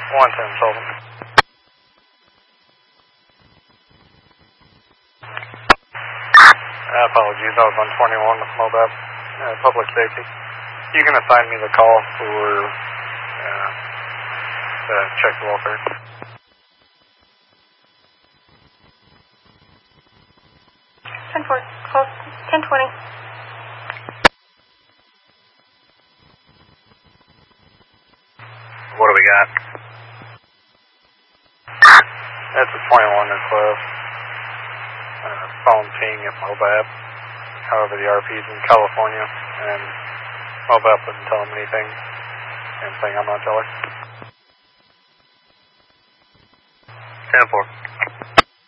110 Sullivan. Apologies, I was on 21 with Mobap, public safety. You can assign me the call for check the welfare. 10-4, close, 10-20. What do we got? That's a 21 or close. Phone ping at Mobap. However, the RP's in California, and Mobap wouldn't tell him anything. Anything I'm not telling. 10-4.